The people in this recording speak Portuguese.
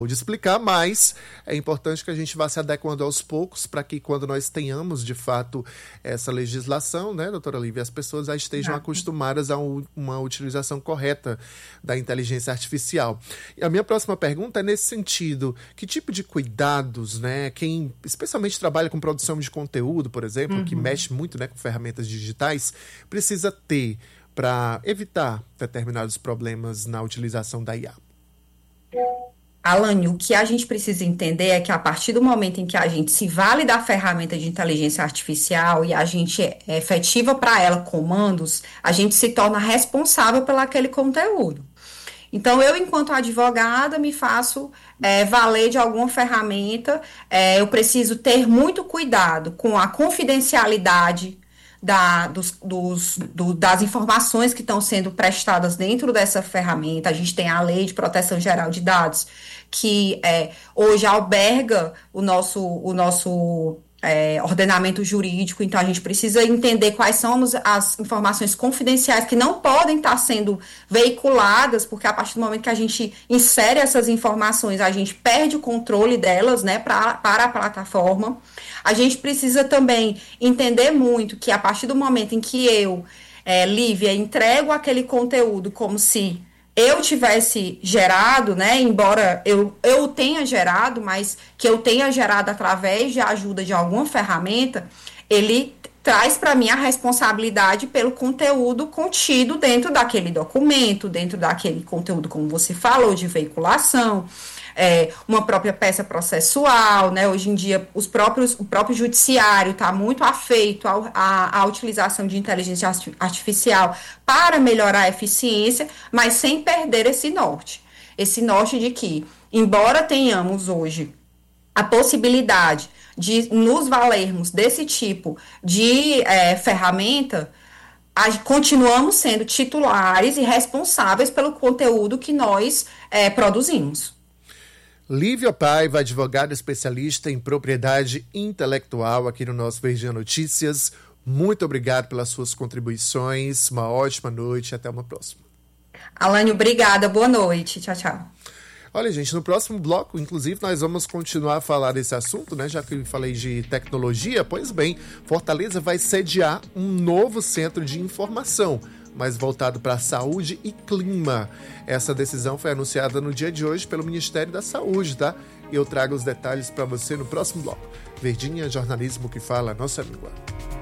de explicar, mas é importante que a gente vá se adequando aos poucos para que quando nós tenhamos, de fato, essa legislação, né, doutora Lívia, as pessoas já estejam acostumadas a uma utilização correta da inteligência artificial. E a minha próxima pergunta é nesse sentido: que tipo de cuidados, né, quem especialmente trabalha com produção de conteúdo, por exemplo, que mexe muito, né, com ferramentas digitais, precisa ter para evitar determinados problemas na utilização da IA? Alane, o que a gente precisa entender é que a partir do momento em que a gente se vale da ferramenta de inteligência artificial e a gente efetiva para ela comandos, a gente se torna responsável pelo aquele conteúdo. Então, eu, enquanto advogada, me faço valer de alguma ferramenta, eu preciso ter muito cuidado com a confidencialidade das informações que estão sendo prestadas dentro dessa ferramenta. A gente tem a Lei de Proteção Geral de Dados, que hoje alberga o nosso ordenamento jurídico. Então, a gente precisa entender quais são as informações confidenciais que não podem estar sendo veiculadas, porque a partir do momento que a gente insere essas informações, a gente perde o controle delas, né, para a plataforma. A gente precisa também entender muito que a partir do momento em que eu, Lívia, entrego aquele conteúdo como se eu tivesse gerado, né, embora eu tenha gerado, mas que eu tenha gerado através de ajuda de alguma ferramenta, ele traz para mim a responsabilidade pelo conteúdo contido dentro daquele documento, dentro daquele conteúdo, como você falou, de veiculação, uma própria peça processual, né? Hoje em dia o próprio judiciário está muito afeito à utilização de inteligência artificial para melhorar a eficiência, mas sem perder esse norte de que, embora tenhamos hoje a possibilidade de nos valermos desse tipo de ferramenta, continuamos sendo titulares e responsáveis pelo conteúdo que nós produzimos. Lívia Paiva, advogada especialista em propriedade intelectual aqui no nosso Verdinha Notícias. Muito obrigado pelas suas contribuições. Uma ótima noite e até uma próxima. Alane, obrigada. Boa noite. Tchau, tchau. Olha, gente, no próximo bloco, inclusive, nós vamos continuar a falar desse assunto, né? Já que eu falei de tecnologia, pois bem, Fortaleza vai sediar um novo centro de informação, mais voltado para saúde e clima. Essa decisão foi anunciada no dia de hoje pelo Ministério da Saúde, tá? E eu trago os detalhes para você no próximo bloco. Verdinha, jornalismo que fala a nossa língua.